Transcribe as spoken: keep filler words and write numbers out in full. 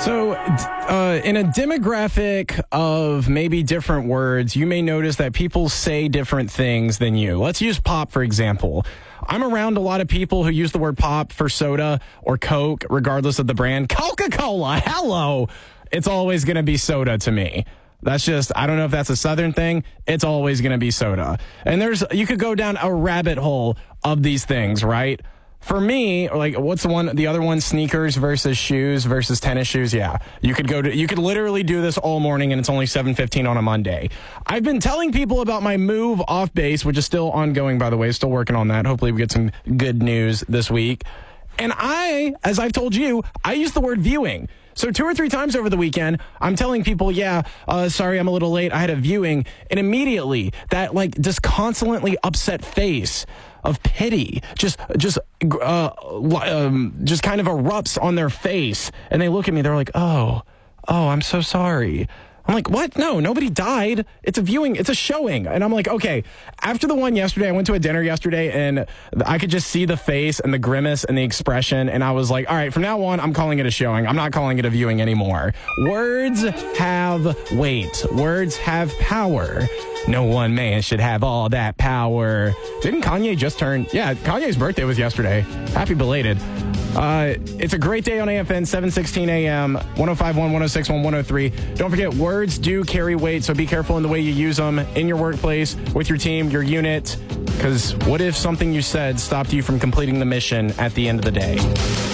So, uh, in a demographic of maybe different words, you may notice that people say different things than you. Let's use pop, for example. I'm around a lot of people who use the word pop for soda or Coke, regardless of the brand. Coca-Cola, hello. It's always going to be soda to me. That's just, I don't know if that's a Southern thing. It's always going to be soda. And there's, you could go down a rabbit hole of these things, right? For me, like, what's the one, the other one, sneakers versus shoes versus tennis shoes? Yeah, you could go to, you could literally do this all morning and it's only seven fifteen on a Monday. I've been telling people about my move off base, which is still ongoing, by the way, still working on that. Hopefully we get some good news this week. And I, as I've told you, I use the word viewing. So two or three times over the weekend, I'm telling people, yeah, uh, sorry, I'm a little late. I had a viewing. And immediately that like disconsolately upset face of pity just just uh, um, just kind of erupts on their face. And they look at me. They're like, oh, oh, I'm so sorry. I'm like, what? No, nobody died. It's a viewing. It's a showing. And I'm like, okay, after the one yesterday, I went to a dinner yesterday and I could just see the face and the grimace and the expression. And I was like, all right, from now on, I'm calling it a showing. I'm not calling it a viewing anymore. Words have weight. Words have power. No one man should have all that power. Didn't Kanye just turn? Yeah, Kanye's birthday was yesterday. Happy belated. Uh, it's a great day on A F N, seven sixteen a.m., one oh five point one, one oh six point one, one oh three. Don't forget, words do carry weight, so be careful in the way you use them in your workplace, with your team, your unit, because what if something you said stopped you from completing the mission at the end of the day?